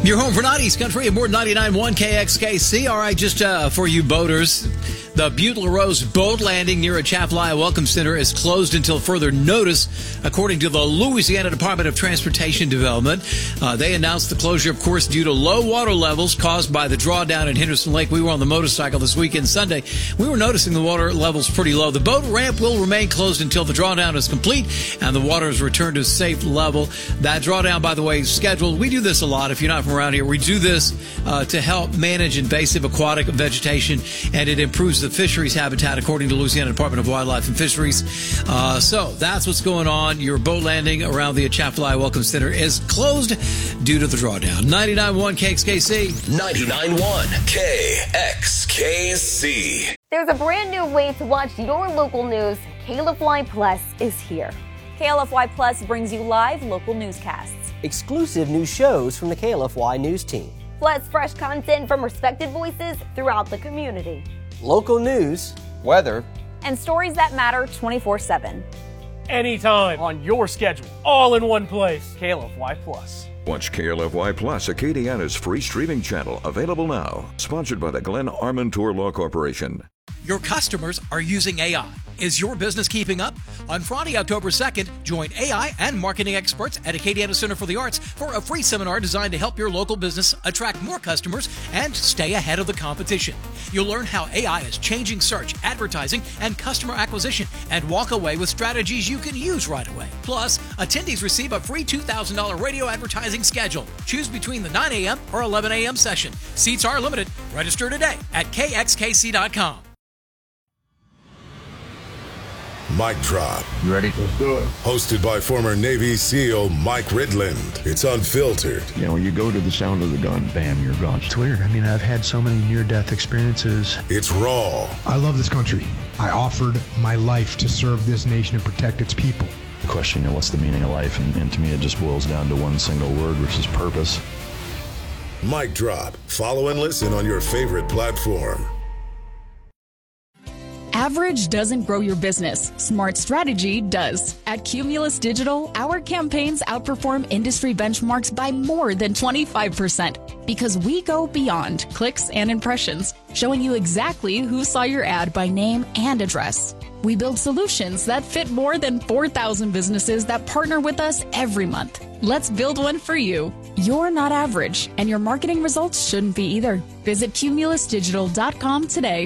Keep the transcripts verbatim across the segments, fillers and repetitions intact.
Your home for not East Country at more ninety-nine point one K X K C. All right, just uh, for you boaters, the Butte LaRose boat landing near Atchafalaya Welcome Center is closed until further notice, according to the Louisiana Department of Transportation Development. Uh, they announced the closure, of course, due to low water levels caused by the drawdown in Henderson Lake. We were on the motorcycle this weekend, Sunday. We were noticing the water levels pretty low. The boat ramp will remain closed until the drawdown is complete and the water is returned to a safe level. That drawdown, by the way, is scheduled. We do this a lot. If you're not from around here, we do this uh, to help manage invasive aquatic vegetation, and it improves the fisheries habitat, according to Louisiana Department of Wildlife and Fisheries. Uh, so that's what's going on. Your boat landing around the Atchafalaya Welcome Center is closed due to the drawdown. ninety-nine point one K X K C. ninety-nine point one K X K C. There's a brand new way to watch your local news. K L F Y Plus is here. K L F Y Plus brings you live local newscasts, exclusive new shows from the K L F Y News team, plus fresh content from respected voices throughout the community, local news, weather, and stories that matter twenty-four seven. Anytime, on your schedule, all in one place. K L F Y Plus. Watch K L F Y Plus, Acadiana's free streaming channel, available now. Sponsored by the Glenn Armentour Law Corporation. Your customers are using A I. Is your business keeping up? On Friday, October second, join A I and marketing experts at Acadiana Center for the Arts for a free seminar designed to help your local business attract more customers and stay ahead of the competition. You'll learn how A I is changing search, advertising, and customer acquisition, and walk away with strategies you can use right away. Plus, attendees receive a free two thousand dollars radio advertising schedule. Choose between the nine a.m. or eleven a.m. session. Seats are limited. Register today at K X K C dot com. Mic Drop. You ready? Let's do it. Hosted by former Navy SEAL Mike Ridland. It's unfiltered. You know, you go to the sound of the gun, bam, you're gone. It's weird. I mean, I've had so many near-death experiences. It's raw. I love this country. I offered my life to serve this nation and protect its people. The question, you know, what's the meaning of life? And, and to me, it just boils down to one single word, which is purpose. Mic Drop. Follow and listen on your favorite platform. Average doesn't grow your business. Smart strategy does. At Cumulus Digital, our campaigns outperform industry benchmarks by more than twenty-five percent because we go beyond clicks and impressions, showing you exactly who saw your ad by name and address. We build solutions that fit more than four thousand businesses that partner with us every month. Let's build one for you. You're not average, and your marketing results shouldn't be either. Visit cumulus digital dot com today.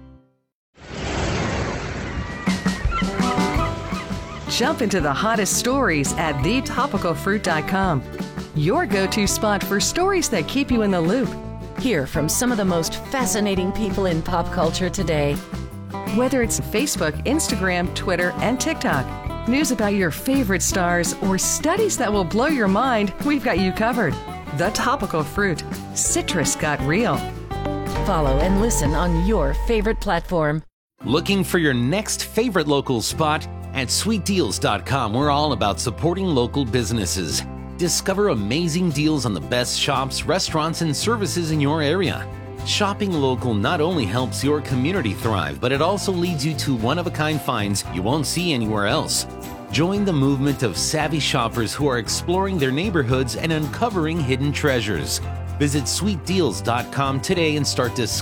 Jump into the hottest stories at the topical fruit dot com. Your go-to spot for stories that keep you in the loop. Hear from some of the most fascinating people in pop culture today. Whether it's Facebook, Instagram, Twitter, and TikTok, news about your favorite stars, or studies that will blow your mind, we've got you covered. The Topical Fruit. Citrus got real. Follow and listen on your favorite platform. Looking for your next favorite local spot? At sweet deals dot com, we're all about supporting local businesses. Discover amazing deals on the best shops, restaurants, and services in your area. Shopping local not only helps your community thrive, but it also leads you to one-of-a-kind finds you won't see anywhere else. Join the movement of savvy shoppers who are exploring their neighborhoods and uncovering hidden treasures. Visit sweet deals dot com today and start discovering